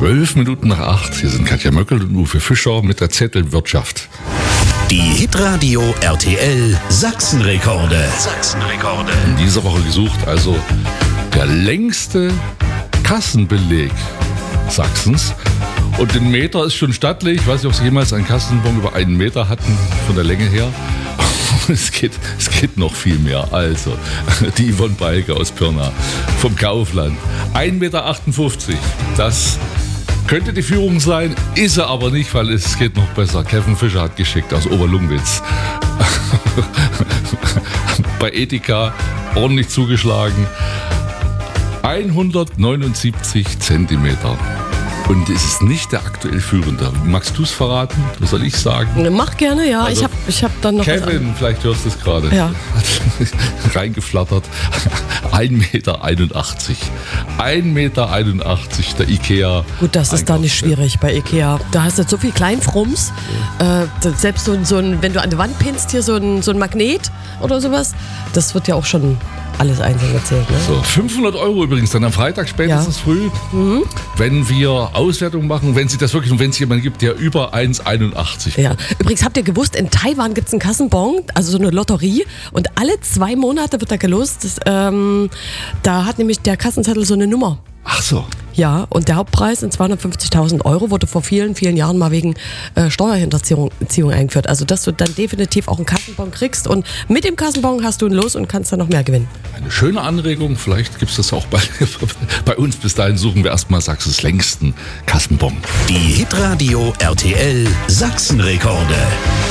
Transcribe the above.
12 Minuten nach 8. Hier sind Katja Möckel und Uwe Fischer mit der Zettelwirtschaft. Die Hitradio RTL Sachsenrekorde. In dieser Woche gesucht also der längste Kassenbeleg Sachsens. Und den Meter ist schon stattlich. Ich weiß nicht, ob Sie jemals einen Kassenbon über 1 Meter hatten, von der Länge her. Es geht noch viel mehr. Also, die Yvonne Balke aus Pirna vom Kaufland. 1,58 Meter. Das könnte die Führung sein, ist er aber nicht, weil es geht noch besser. Kevin Fischer hat geschickt aus Oberlungwitz. Bei Edeka ordentlich zugeschlagen. 179 Zentimeter. Und es ist nicht der aktuell Führende. Magst du es verraten? Was soll ich sagen? Mach gerne, ja. Also, ich hab dann noch Kevin, vielleicht hörst du es gerade. Ja. Reingeflattert. 1,81 Meter. 1,81 Meter der Ikea. Gut, das ist da nicht schwierig bei Ikea. Da hast du so viel Kleinfrums. Selbst so ein, wenn du an die Wand pinnst, hier so ein Magnet oder sowas, das wird ja auch schon alles einzeln erzählt. Ne? So, 500 € übrigens dann am Freitag spätestens früh, wenn wir Auswertung machen, wenn es jemanden gibt, der über 1,81 Ja. Übrigens, habt ihr gewusst, in Taiwan gibt es einen Kassenbon, also so eine Lotterie, und alle 2 Monate wird da gelost. Da hat nämlich der Kassenzettel so eine Nummer. Ach so. Ja, und der Hauptpreis in 250.000 € wurde vor vielen, vielen Jahren mal wegen Steuerhinterziehung eingeführt. Also, dass du dann definitiv auch einen Kassenbon kriegst, und mit dem Kassenbon hast du ein Los und kannst dann noch mehr gewinnen. Eine schöne Anregung, vielleicht gibt es das auch bei uns. Bis dahin suchen wir erstmal Sachsens längsten Kassenbon. Die Hitradio RTL Sachsenrekorde.